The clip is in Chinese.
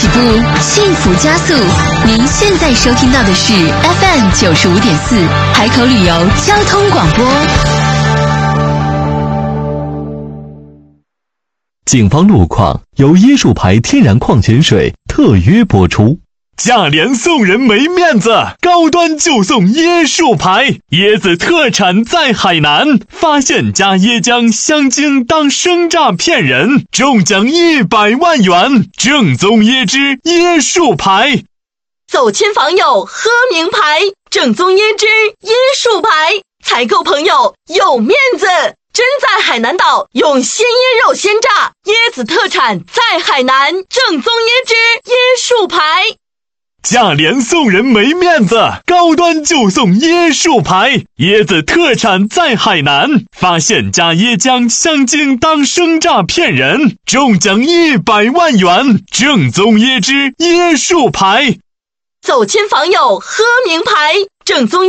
步，幸福加速。您现在收听到的是 FM95.4海口旅游交通广播。 警方路况由椰树牌天然矿泉水特约播出。 价廉送人没面子，高端就送椰树牌，椰子特产在海南，发现加椰浆香精当生榨骗人，中奖100万元，正宗椰汁椰树牌。 走亲访友喝名牌，正宗椰汁椰树牌，采购朋友有面子。真在海南岛用鲜椰肉鲜榨，椰子特产在海南，正宗椰汁椰树牌。 价廉送人没面子，高端就送椰树牌，椰子特产在海南，发现加椰浆香精当生榨骗人，中奖100万元，正宗椰汁椰树牌。 走亲访友喝名牌，正宗